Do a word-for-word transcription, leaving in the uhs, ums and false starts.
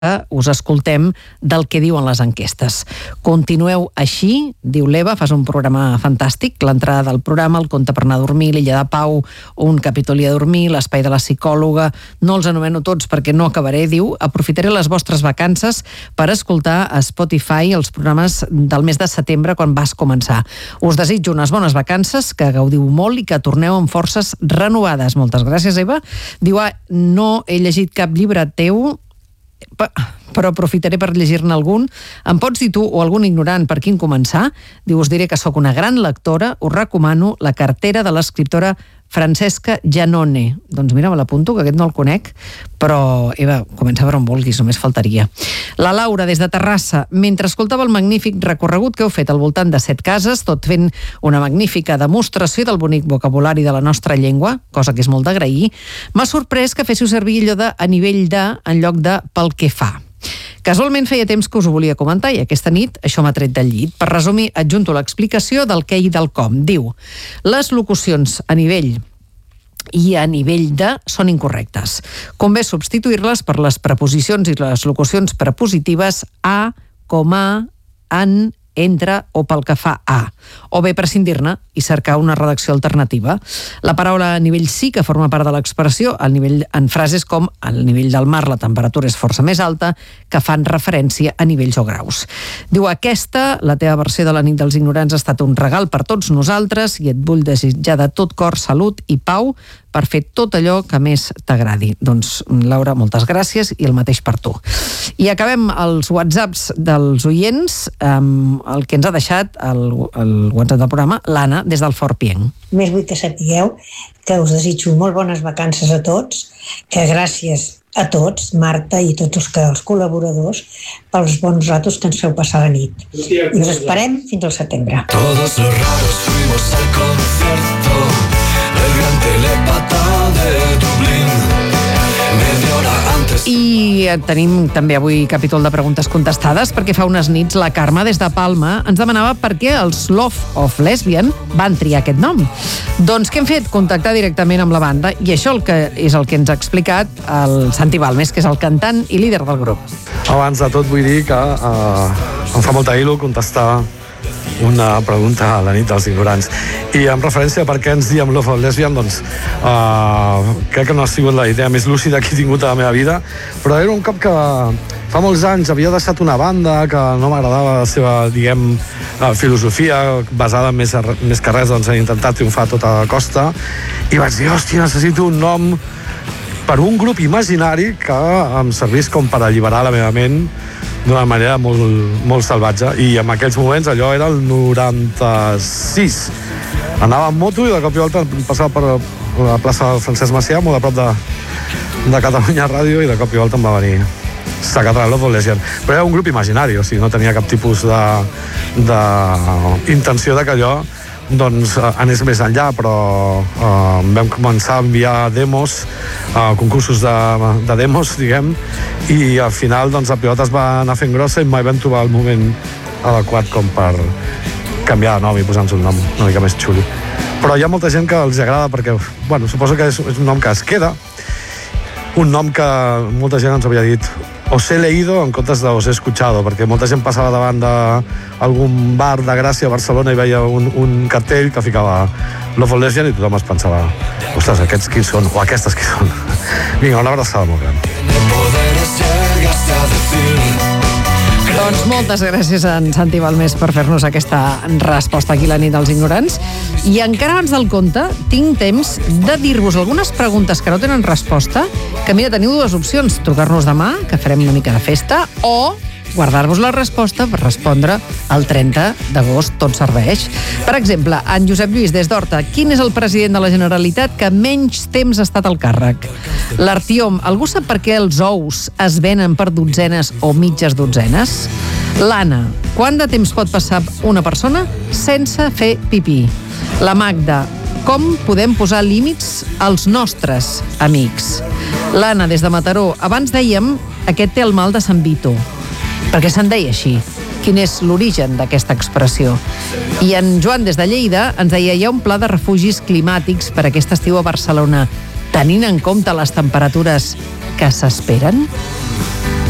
us escoltem del que diuen les enquestes. Continueu així, diu l'Eva, fas un programa fantàstic, l'entrada del programa, el conte per anar a dormir, l'Illa de Pau, un capítol a dormir, l'espai de la psicòloga, no els anomeno tots perquè no acabaré, diu, aprofitaré les vostres vacances per escoltar a Spotify els programes del mes de setembre quan vas començar. Us desitjo unes bones vacances, que gaudiu molt i que torneu amb forces renovades. Moltes gràcies, Eva. Diu, ah, no he llegit cap llibre teu, però aprofitaré per llegir-ne algun. Em pots dir tu o algun ignorant per quin començar? Diu, us diré que sóc una gran lectora, us recomano La cartera de l'escriptora Francesca Giannone. Doncs mira, me l'apunto, que aquest no el conec, però Eva, comença per on vulguis, només faltaria. La Laura, des de Terrassa, mentre escoltava el magnífic recorregut que heu fet al voltant de set cases, tot fent una magnífica demostració del bonic vocabulari de la nostra llengua, cosa que és molt d'agrair, m'ha sorprès que féssiu servir allò de a nivell de en lloc de pel que fa. Casualment feia temps que us ho volia comentar i aquesta nit això m'ha tret del llit. Per resumir, adjunto l'explicació del què i del com. Diu, les locucions a nivell i a nivell de són incorrectes. Convé substituir-les per les preposicions i les locucions prepositives a, com a, en, entre o pel que fa a, o bé prescindir-ne i cercar una redacció alternativa. La paraula a nivell sí que forma part de l'expressió al nivell en frases com al nivell del mar la temperatura és força més alta, que fan referència a nivells o graus. Diu, aquesta, la teva versió de la nit dels ignorants, ha estat un regal per tots nosaltres i et vull desitjar de tot cor salut i pau per fer tot allò que més t'agradi. Doncs, Laura, moltes gràcies i el mateix per tu. I acabem els whatsapps dels oients amb el que ens ha deixat el, el WhatsApp del programa, l'Anna, des del Fort Pienc. Més vull que sapigueu que us desitjo molt bones vacances a tots, que gràcies a tots, Marta i tots els, que, els col·laboradors, pels bons ratos que ens feu passar la nit. I us esperem fins al setembre. Todos los raros fuimos al concierto del gran telepata de Dublín. Media hora antes. I tenim també avui capítol de preguntes contestades, perquè fa unes nits la Carme des de Palma ens demanava per què els Love of Lesbian van triar aquest nom. Doncs què hem fet? Contactar directament amb la banda, i això el que és el que ens ha explicat el Santi Balmes, que és el cantant i líder del grup. Abans de tot vull dir que eh, em fa molta il·lu contestar una pregunta a la nit dels ignorants. I en referència a per què ens diem Love of Lesbian, doncs uh, crec que no ha sigut la idea més lúcida que he tingut a la meva vida, però era un cop que fa molts anys havia deixat una banda que no m'agradava la seva, diguem, filosofia basada més, més que res doncs, en intentar triomfar a tota costa, i vaig dir, hòstia, necessito un nom per un grup imaginari que em servís com per alliberar la meva ment d'una manera molt, molt salvatge. I en aquells moments, allò era el noranta-sis. Anava en moto i de cop i volta passava per la plaça Francesc Macià, molt a prop de, de Catalunya Ràdio, i de cop i volta em va venir Sacatra Love of Lesbian. Però era un grup imaginari, o sigui, no tenia cap tipus de, de intenció de que allò doncs anés més enllà, però eh, vam començar a enviar demos, eh, concursos de, de demos, diguem, i al final doncs, la pilota es va anar fent grossa i mai vam trobar el moment adequat com per canviar de nom i posar-nos un nom una mica més xulo. Però hi ha molta gent que els agrada perquè, bueno, suposo que és, és un nom que es queda, un nom que molta gent ens havia dit os he leído en comptes de os he escuchado, perquè molta gent passava davant d'algun bar de Gràcia a Barcelona i veia un, un cartell que ficava Love of Lesbian i tothom es pensava, ostres, aquests qui són? O aquestes qui són? Vinga, una abraçada molt gran. Doncs moltes gràcies a en Santi Balmes per fer-nos aquesta resposta aquí a la nit dels ignorants. I encara abans del conte, tinc temps de dir-vos algunes preguntes que no tenen resposta, que mira, teniu dues opcions, trucar-nos demà, que farem una mica de festa, o guardar-vos la resposta per respondre el trenta d'agost, tot serveix. Per exemple, en Josep Lluís des d'Horta, quin és el president de la Generalitat que menys temps ha estat al càrrec? L'Artiom, algú sap per què els ous es venen per dotzenes o mitges dotzenes? L'Anna, quant de temps pot passar una persona sense fer pipí? La Magda, com podem posar límits als nostres amics? L'Anna, des de Mataró, abans dèiem aquest té el mal de Sant Vito. Per què se'n deia així? Quin és l'origen d'aquesta expressió? I en Joan, des de Lleida, ens deia hi ha un pla de refugis climàtics per aquest estiu a Barcelona, tenint en compte les temperatures que s'esperen?